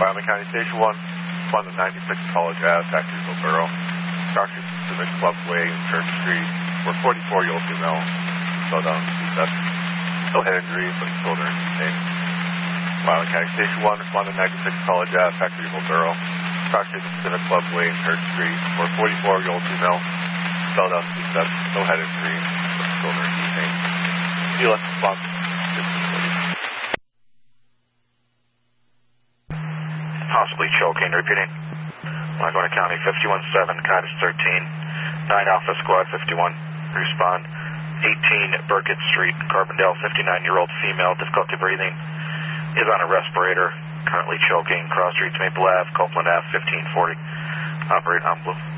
Wyoming County Station 1, on the 96 College Ave, Factoryville Borough. Doctor Pacific Clubway and Church Street. We're 44-year-old female. Fell down C-steps. No head injury, but shoulder and knee pain. Wyoming County Station 1, respond to 96 College Ave, Factoryville Borough. Doctor Pacific Clubway and Church Street. We're 44-year-old female. Fell down C-steps. No head injury, but shoulder and knee pain. CLS response. Possibly choking, repeating. Laguna County 51-7, Cottage 13, 9 Alpha Squad 51, respond. 18 Burkett Street, Carbondale, 59-year-old female, difficulty breathing, is on a respirator, currently choking, cross streets Maple Ave, Copeland Ave, 1540, operate on blue.